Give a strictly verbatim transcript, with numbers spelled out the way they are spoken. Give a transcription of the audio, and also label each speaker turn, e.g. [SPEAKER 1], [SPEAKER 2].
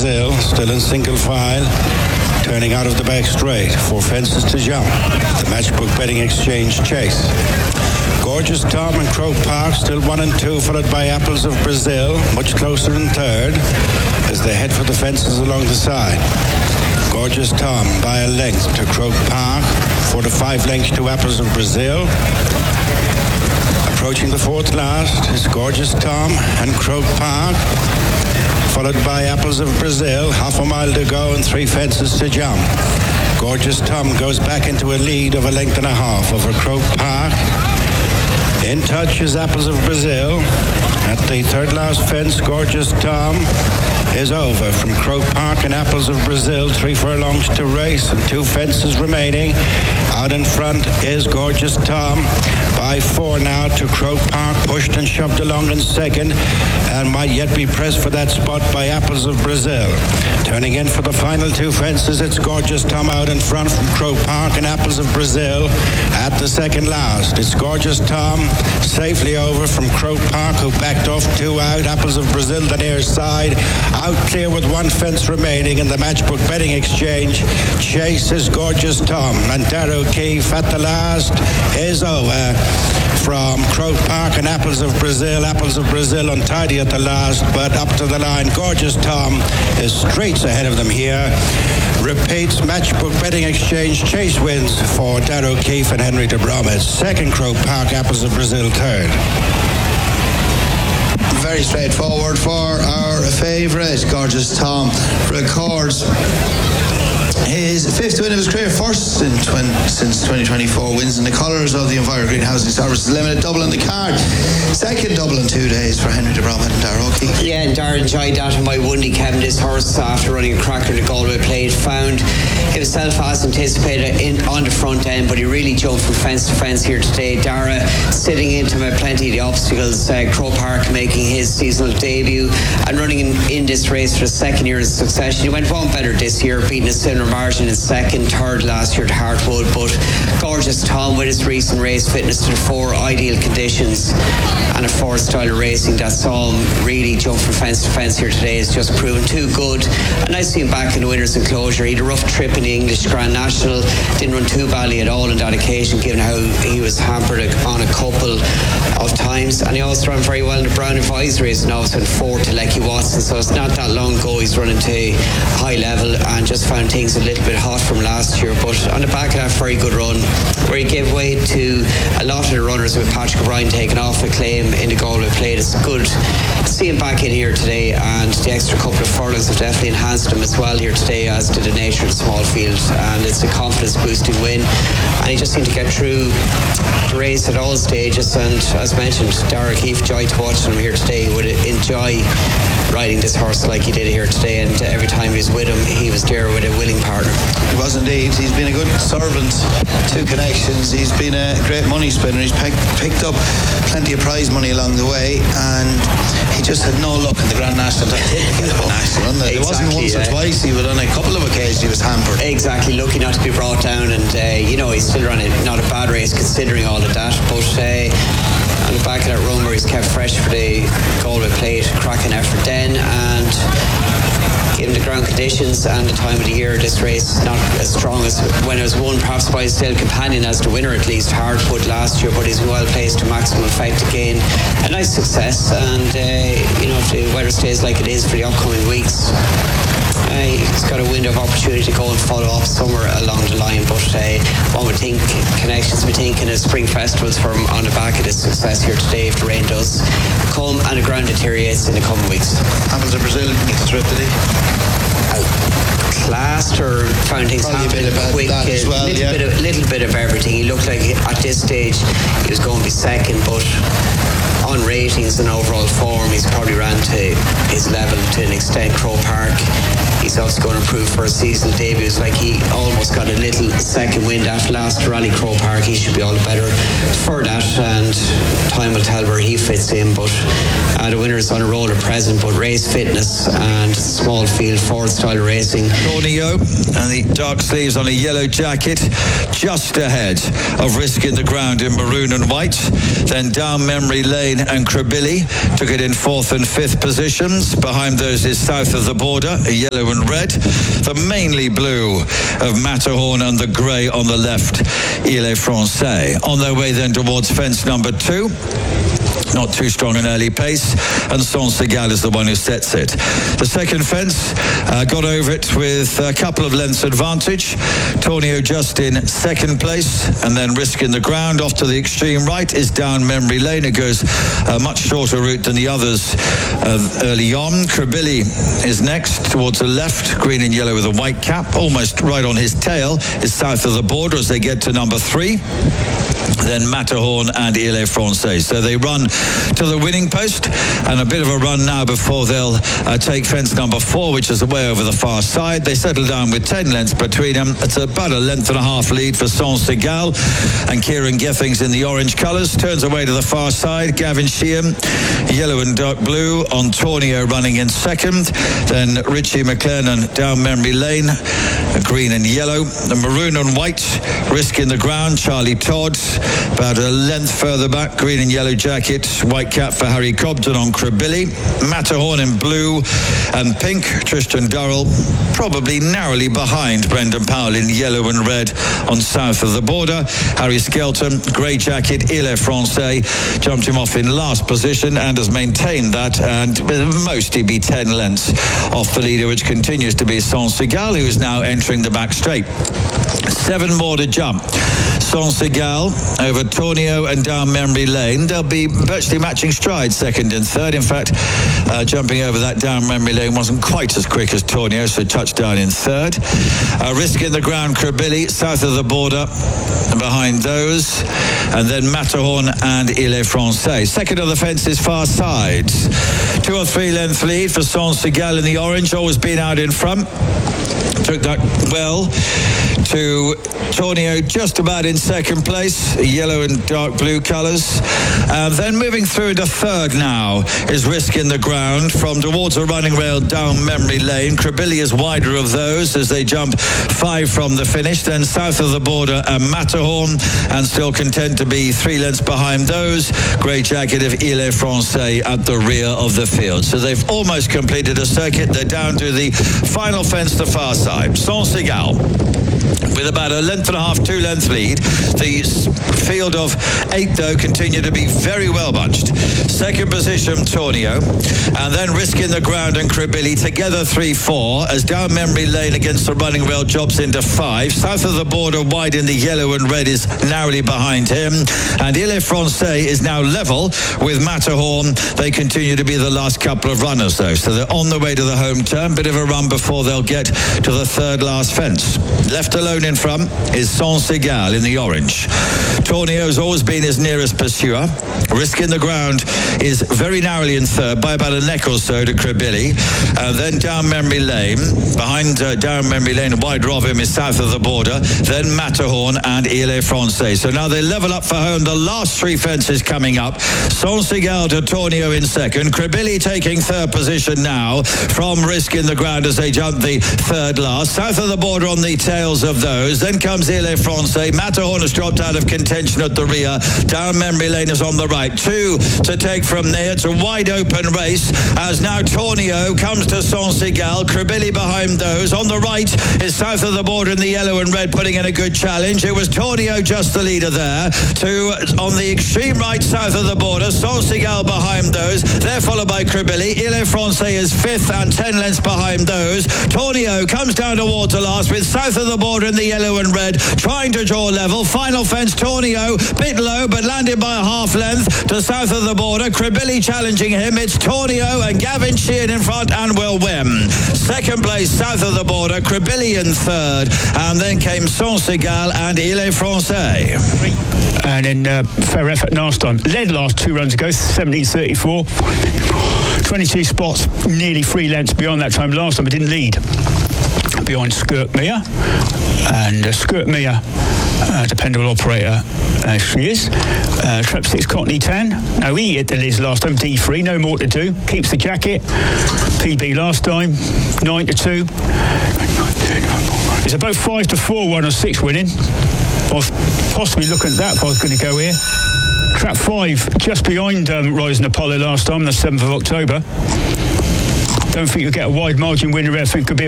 [SPEAKER 1] Brazil, still in single file, turning out of the back straight. Four fences to jump. The Matchbook Betting Exchange chase. Gorgeous Tom and Croke Park, still one and two, followed by Apples of Brazil, much closer in third, as they head for the fences along the side. Gorgeous Tom by a length to Croke Park, four to five lengths to Apples of Brazil. Approaching the fourth last is Gorgeous Tom and Croke Park, followed by Apples of Brazil, half a mile to go and three fences to jump. Gorgeous Tom goes back into a lead of a length and a half over Croke Park. In touch is Apples of Brazil. At the third last fence, Gorgeous Tom is over from Croke Park and Apples of Brazil. Three furlongs to race and two fences remaining. Out in front is Gorgeous Tom by four now to Croke Park, pushed and shoved along in second, and might yet be pressed for that spot by Apples of Brazil. Turning in for the final two fences, it's Gorgeous Tom out in front from Croke Park and Apples of Brazil. At the second last, it's Gorgeous Tom safely over from Croke Park, who backed off two out. Apples of Brazil the near side, out clear with one fence remaining in the Matchbook Betting Exchange. Chase is Gorgeous Tom, and Darrow Keefe at the last is over from Croke Park and Apples of Brazil. Apples of Brazil untidy at the last, but up to the line. Gorgeous Tom is straight ahead of them here. Repeats Matchbook Betting Exchange. Chase wins for Darrow Keefe and Henry de Bromwich. Second, Croke Park, Apples of Brazil third.
[SPEAKER 2] Very straightforward for our favourite, Gorgeous Tom. Records his fifth win of his career, first in twenty, since twenty twenty-four, wins in the colours of the Enviro Green Housing Services Limited, double on the card. Second double in two days for Henry de Bromhead and Darrow Keefe.
[SPEAKER 3] Yeah, and Darren enjoyed that on my Wundy Kevin. This horse, after running a cracker in the Galway Plate, found himself as anticipated in, on the front end, but he really jumped from fence to fence here today. Dara sitting into him at plenty of the obstacles. uh, Croke Park making his seasonal debut and running in, in this race for the second year in succession. He went one better this year, beating a similar margin in second, third last year at Hartwood. But Gorgeous Tom, with his recent race fitness to the four ideal conditions and a Ford style of racing that saw him really jump from fence to fence here today, has just proven too good. And I see him back in the winner's enclosure. He had a rough trip in the English Grand National, didn't run too badly at all on that occasion, given how he was hampered on a couple of times. And he also ran very well in the Brown Advisories, and also in fourth to Lecky Watson. So it's not that long ago he's running to a high level and just found things a little bit hot from last year. But on the back of that very good run, where he gave way to a lot of the runners, with Patrick O'Brien taking off a claim in the Galway Plate, it's good to see him back in here today, and the extra couple of furlongs have definitely enhanced him as well here today, as did the nature of the small field. And it's a confidence boosting win, and he just seemed to get through the race at all stages. And as mentioned, Darragh Keefe, joy to watch him here today. He would enjoy riding this horse like he did here today, and every time he was with him, he was there with a willing partner.
[SPEAKER 2] He was indeed. He's been a good servant to Connections. He's been a great money spinner. He's picked, picked up plenty of prize money along the way, and he just had no luck in the Grand National. National, it? Exactly, it wasn't once yeah. or twice. He was on a couple of occasions he was hampered.
[SPEAKER 3] Exactly, lucky not to be brought down, and uh, you know, he's still running not a bad race considering all of that. But uh, on the back of that run where he's kept fresh for the Galway Plate, cracking effort then, and given the ground conditions and the time of the year, this race not as strong as when it was won perhaps by Still Companion as the winner, at least Hardwood last year, but he's well placed to maximum effect again. A nice success, and uh, you know, if the weather stays like it is for the upcoming weeks, Uh, he's got a window of opportunity to go and follow up somewhere along the line. But uh, one would think Connections would be thinking of spring festivals for him on the back of this success here today, if the rain does come and the ground deteriorates in the coming weeks.
[SPEAKER 2] Apples of Brazil didn't get the trip, did he?
[SPEAKER 3] Classed or found things happening quick, a
[SPEAKER 2] well,
[SPEAKER 3] little,
[SPEAKER 2] yeah.
[SPEAKER 3] bit of, little bit of everything. He looked like at this stage he was going to be second, but on ratings and overall form he's probably ran to his level to an extent. Croke Park, he he's also going to improve for a season debut. It's like he almost got a little second wind after last Rally Crow Park. He should be all the better for that, and time will tell where he fits in. But uh, the winner is on a roll at present, but race fitness and small field Ford style racing.
[SPEAKER 4] Tornio and the dark sleeves on a yellow jacket, just ahead of Risk in the Ground in maroon and white. Then Down Memory Lane and Krabilly took it in fourth and fifth positions. Behind those is South of the Border, a yellow and red. The mainly blue of Matterhorn and the grey on the left, Ile-Francais. On their way then towards fence number two. Not too strong an early pace, and Sans Segal is the one who sets it. The second fence uh, got over it with a couple of lengths advantage. Tornio just in second place, and then Risk in the Ground. Off to the extreme right is Down Memory Lane. It goes a much shorter route than the others uh, early on. Krabilly is next towards the left, green and yellow with a white cap. Almost right on his tail is South of the Border as they get to number three. Then Matterhorn and Ile-Francais. So they run to the winning post, and a bit of a run now before they'll uh, take fence number four, which is away over the far side. They settle down with ten lengths between them. It's about a length and a half lead for Sans Segal, and Kieran Gethings in the orange colours turns away to the far side. Gavin Sheehan, yellow and dark blue on Tornio running in second. Then Richie McLennan, Down Memory Lane, green and yellow. The maroon and white, Risk in the Ground, Charlie Todd. About a length further back, green and yellow jacket, white cap for Harry Cobden on Krabilly. Matterhorn in blue and pink, Tristan Durrell probably narrowly behind Brendan Powell in yellow and red on South of the Border. Harry Skelton, grey jacket, Ile-Francais, jumped him off in last position and has maintained that, and most he'd be ten lengths off the leader, which continues to be Sans Segal, who is now entering the back straight. Seven more to jump. Sans Segal over Tornio and Down Memory Lane. They'll be virtually matching strides, second and third. In fact, uh, jumping over that Down Memory Lane wasn't quite as quick as Tornio, so touchdown in third. Uh, Risk in the Ground, Krabilly, South of the Border, behind those. And then Matterhorn and Ile-Francais. Second of the fence is far sides. Two or three length lead for Sans Segal in the orange, always been out in front. Took that well to Tornio just about in second place, yellow and dark blue colours. Uh, then moving through into third now is Risk in the Ground from towards a running rail Down Memory Lane. Krabilly is wider of those as they jump five from the finish. Then South of the Border and Matterhorn, and still content to be three lengths behind those. Grey jacket of Ile-Francais at the rear of the field. So they've almost completed a circuit. They're down to the final fence, the far side. Sans Segal with about a length and a half, two length lead. The field of eight, though, continue to be very well bunched. Second position, Tornio, and then Risk in the Ground and Krabilly together three four as Down Memory Lane against the running rail drops into five. South of the Border, wide in the yellow and red, is narrowly behind him, and Ile-Francais is now level with Matterhorn. They continue to be the last couple of runners, though, so they're on the way to the home turn. Bit of a run before they'll get to the third last fence. Left alone in front is Sans Segal in the orange. Tornio's always been his nearest pursuer. Risk in the Ground is very narrowly in third by about a neck or so to Krabilly. Uh, then Down Memory Lane. Behind uh, Down Memory Lane, wider of him is South of the Border. Then Matterhorn and Ile-Francais. So now they level up for home. The last three fences coming up. Sans Segal to Tornio in second. Krabilly taking third position now from Risk in the Ground as they jump the third last. South of the Border on the tails of those. Then comes Ile-Francais. Matterhorn has dropped out of contention at the rear. Down Memory Lane is on the right. Two to take from there. It's a wide open race as now Tornio comes to Sans Segal. Krabilly behind those. On the right is South of the Border in the yellow and red, putting in a good challenge. It was Tornio just the leader there. To on the extreme right, South of the Border. Sans Segal behind those. They're followed by Krabilly. Ile-Francais is fifth and ten lengths behind those. Tornio comes down towards the last with South of the Border in the yellow and red, trying to draw level. Final fence, Tornio, bit low, but landed by a half length to South of the Border. Krabilly challenging him. It's Tornio and Gavin Sheehan in front and will win. Second place, South of the Border. Krabilly in third. And then came Sans Segal and Ile-Francais.
[SPEAKER 5] And then uh, fair effort last time. Led last two runs ago, seventeen thirty-four. twenty-two spots, nearly three lengths beyond that time last time, but didn't lead. behind Skirt Mia. And uh, Skirt Mia, uh, dependable operator, uh, she is. Uh, Trap six Cockney ten. No, he hit the Liz last time, D three, no more to do. Keeps the jacket. P B last time, nine to two. It's about five to four, one or six winning. I was possibly looking at that if I was going to go here. Trap five, just behind um, Rising Apollo last time, the seventh of October. Don't think you'll get a wide margin winner there. I think it could be